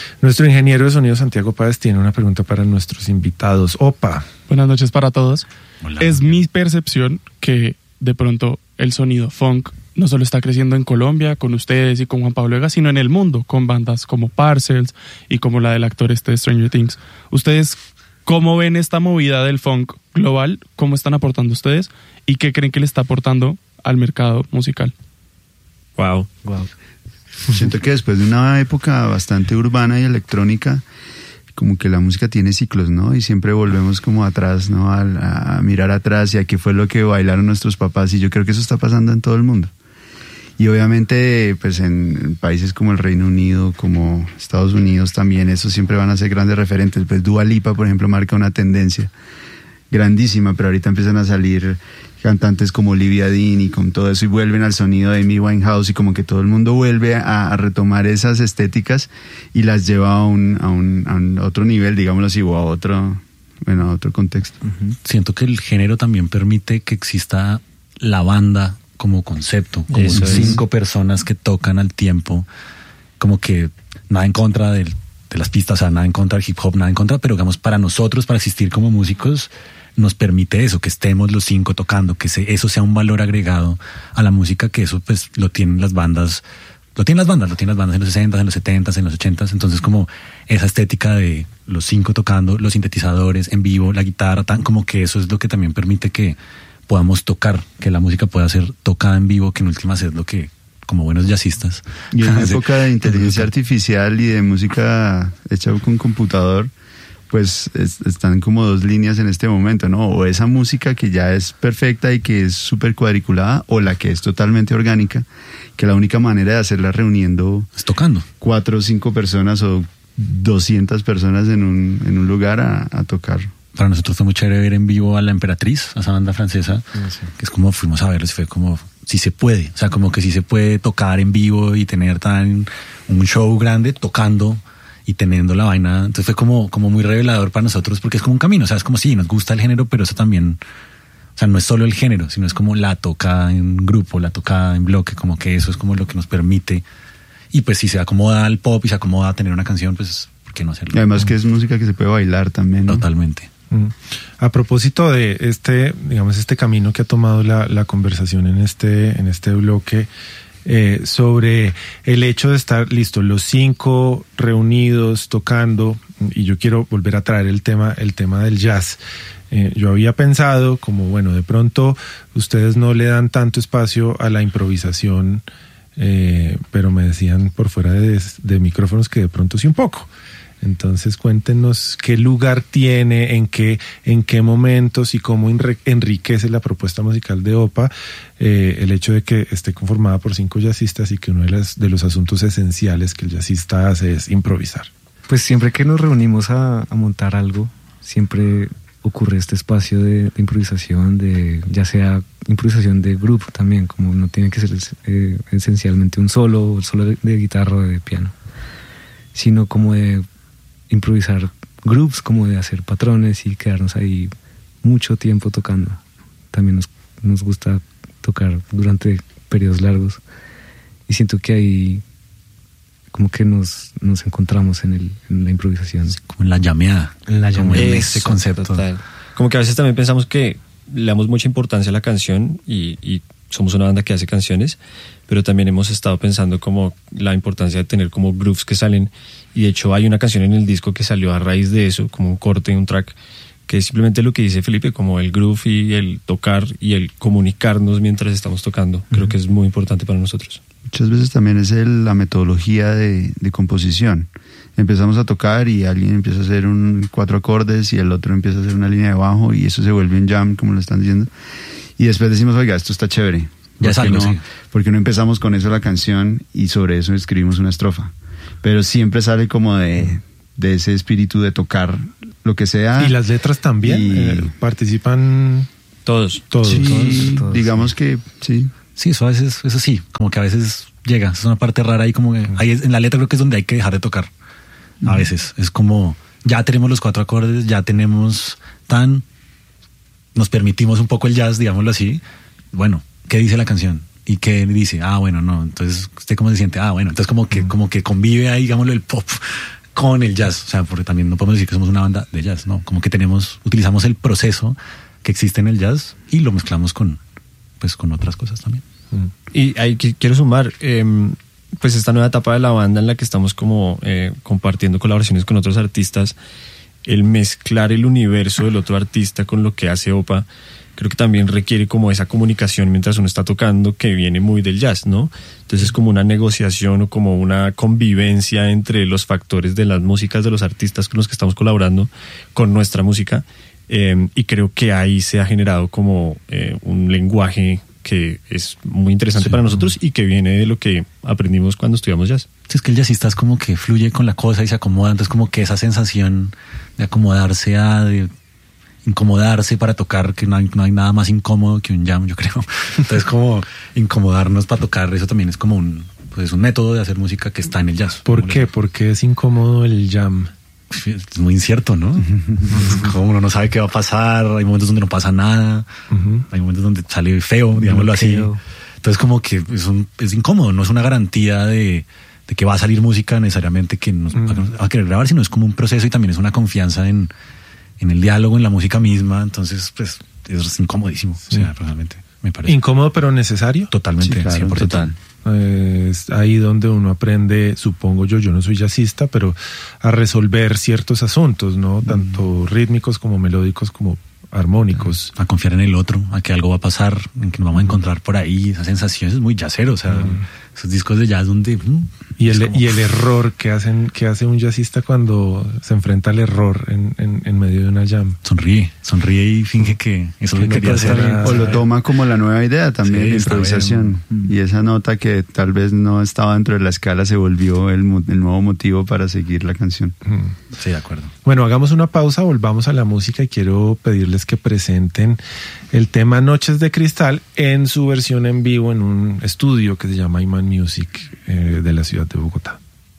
Nuestro ingeniero de sonido, Santiago Páez, tiene una pregunta para nuestros invitados. Opa. Buenas noches para todos. Hola. Es mi percepción que de pronto el sonido funk no solo está creciendo en Colombia con ustedes y con Juan Pablo Vega, sino en el mundo, con bandas como Parcels y como la del actor de Stranger Things. ¿Ustedes cómo ven esta movida del funk global? ¿Cómo están aportando ustedes? ¿Y qué creen que le está aportando al mercado musical? Wow. Siento que después de una época bastante urbana y electrónica, como que la música tiene ciclos, ¿no? Y siempre volvemos como atrás, ¿no? A mirar atrás y a qué fue lo que bailaron nuestros papás, y yo creo que eso está pasando en todo el mundo. Y obviamente, pues en países como el Reino Unido, como Estados Unidos también, esos siempre van a ser grandes referentes. Pues Dua Lipa, por ejemplo, marca una tendencia grandísima, pero ahorita empiezan a salir cantantes como Olivia Dean y con todo eso, y vuelven al sonido de Amy Winehouse, y como que todo el mundo vuelve a retomar esas estéticas y las lleva a un otro nivel, digámoslo así, o a otro contexto. Siento que el género también permite que exista la banda como concepto, como 5 personas que tocan al tiempo, como que nada en contra de las pistas, o sea, nada en contra del hip hop, nada en contra, pero digamos para nosotros, para existir como músicos, nos permite eso, que estemos los 5 tocando, que eso sea un valor agregado a la música, que eso pues lo tienen las bandas en los 60, en los 70, en los 80, entonces como esa estética de los 5 tocando, los sintetizadores en vivo, la guitarra, como que eso es lo que también permite que podamos tocar, que la música pueda ser tocada en vivo, que en últimas es lo que, como buenos jazzistas. Y en la época de inteligencia artificial y de música hecha con computador, pues están como 2 líneas en este momento, ¿no? O esa música que ya es perfecta y que es súper cuadriculada, o la que es totalmente orgánica, que la única manera de hacerla reuniendo es tocando 4 o 5 personas o 200 personas en un lugar a tocar. Para nosotros fue muy chévere ver en vivo a La Emperatriz, a esa banda francesa, que es como fuimos a verlos, fue como si se puede, o sea, como que si se puede tocar en vivo y tener un show grande tocando y teniendo la vaina. Entonces fue como muy revelador para nosotros, porque es como un camino, o sea, es como sí, nos gusta el género, pero eso también, o sea, no es solo el género, sino es como la tocada en grupo, la tocada en bloque, como que eso es como lo que nos permite. Y pues si se acomoda al pop y se acomoda a tener una canción, pues ¿por qué no hacerlo? Y además que es música que se puede bailar también, ¿no? Totalmente. A propósito de este camino que ha tomado la conversación en este bloque, sobre el hecho de estar listos los 5 reunidos tocando, y yo quiero volver a traer el tema del jazz. Yo había pensado como, bueno, de pronto ustedes no le dan tanto espacio a la improvisación, pero me decían por fuera de micrófonos que de pronto sí un poco. Entonces cuéntenos qué lugar tiene, en qué momentos y cómo enriquece la propuesta musical de OPA el hecho de que esté conformada por 5 jazzistas y que uno de los asuntos esenciales que el jazzista hace es improvisar. Pues siempre que nos reunimos a montar algo, siempre ocurre este espacio de improvisación, ya sea improvisación de grupo también, como no tiene que ser esencialmente un solo de guitarra o de piano, sino como de improvisar groups, como de hacer patrones y quedarnos ahí mucho tiempo tocando. También nos gusta tocar durante periodos largos, y siento que ahí como que nos encontramos en la improvisación. Como en la llameada. Como en ese concepto. Total. Como que a veces también pensamos que le damos mucha importancia a la canción y somos una banda que hace canciones, pero también hemos estado pensando como la importancia de tener como grooves que salen, y de hecho hay una canción en el disco que salió a raíz de eso, como un corte, un track, que es simplemente lo que dice Felipe, como el groove y el tocar y el comunicarnos mientras estamos tocando. Creo que es muy importante para nosotros. Muchas veces también es la metodología de composición. Empezamos a tocar y alguien empieza a hacer 4 acordes y el otro empieza a hacer una línea de bajo, y eso se vuelve un jam, como lo están diciendo. Y después decimos, oiga, esto está chévere. Ya es algo, sí. Porque no empezamos con eso la canción y sobre eso escribimos una estrofa. Pero siempre sale como de ese espíritu de tocar lo que sea. ¿Y las letras también? ¿Participan todos? Sí, todos. Digamos que sí. Sí, eso a veces, eso sí, como que a veces llega, es una parte rara y como que ahí en la letra creo que es donde hay que dejar de tocar. A veces es como, ya tenemos los 4 acordes, ya tenemos nos permitimos un poco el jazz, digámoslo así. Bueno, ¿qué dice la canción? ¿Y qué dice? Ah, bueno, no, entonces, ¿usted cómo se siente? Ah, bueno, entonces como que convive ahí, digámoslo, el pop con el jazz, o sea, porque también no podemos decir que somos una banda de jazz, ¿no? Como que utilizamos el proceso que existe en el jazz y lo mezclamos con otras cosas también. Y ahí quiero sumar, pues esta nueva etapa de la banda en la que estamos como compartiendo colaboraciones con otros artistas, el mezclar el universo del otro artista con lo que hace OPA, creo que también requiere como esa comunicación mientras uno está tocando que viene muy del jazz, ¿no? Entonces es como una negociación o como una convivencia entre los factores de las músicas de los artistas con los que estamos colaborando con nuestra música, y creo que ahí se ha generado como un lenguaje que es muy interesante para nosotros y que viene de lo que aprendimos cuando estudiamos jazz. Sí, es que el jazzista es como que fluye con la cosa y se acomoda, entonces como que esa sensación de acomodarse de incomodarse para tocar, que no hay nada más incómodo que un jam, yo creo. Entonces como incomodarnos para tocar, eso también es como un método de hacer música que está en el jazz. ¿Por qué? Porque es incómodo el jam. Es muy incierto, ¿no? Como uno no sabe qué va a pasar, hay momentos donde no pasa nada, hay momentos donde sale feo, digámoslo así. Entonces como que es incómodo, no es una garantía de que va a salir música necesariamente que nos va a querer grabar, sino es como un proceso y también es una confianza en el diálogo, en la música misma. Entonces pues es incomodísimo, o sea, realmente me parece. ¿Incómodo pero necesario? Totalmente, sí, claro, 100%. total. Es ahí donde uno aprende, supongo yo no soy jazzista, pero a resolver ciertos asuntos, ¿no? Tanto rítmicos como melódicos como armónicos. A confiar en el otro, a que algo va a pasar, en que nos vamos a encontrar por ahí. Esa sensación es muy jazzero, o sea, esos discos de jazz donde... Y el error que hace un jazzista cuando se enfrenta al error en medio de una jam. Sonríe y finge que eso lo quería hacer. O lo toma como la nueva idea también, Sí, de improvisación. Y esa nota que tal vez no estaba dentro de la escala se volvió el nuevo motivo para seguir la canción. Sí, de acuerdo. Bueno, hagamos una pausa, volvamos a la música y quiero pedirles que presenten el tema Noches de Cristal en su versión en vivo en un estudio que se llama Iman Music de la ciudad de Bogotá.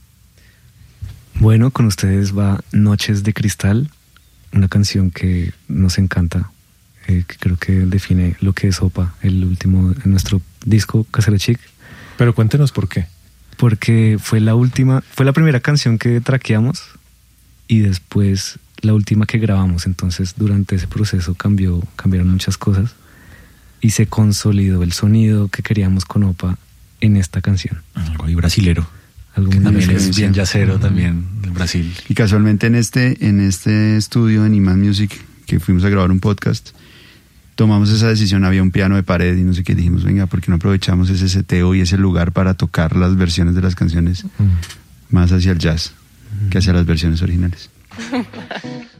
Bueno, con ustedes va Noches de Cristal, una canción que nos encanta, que creo que define lo que es OPA, el último en nuestro disco Casero Chic. Pero cuéntenos por qué. Porque fue la primera canción que traqueamos y después la última que grabamos. Entonces durante ese proceso cambiaron muchas cosas y se consolidó el sonido que queríamos con OPA en esta canción. Algo ahí brasilero. Algo Que muy también es diferencial. bien jazzero también en Brasil. Y casualmente en este estudio en Iman Music, que fuimos a grabar un podcast, tomamos esa decisión. Había un piano de pared y no sé qué, dijimos, venga, ¿por qué no aprovechamos ese seteo y ese lugar para tocar las versiones de las canciones más hacia el jazz que hacia las versiones originales?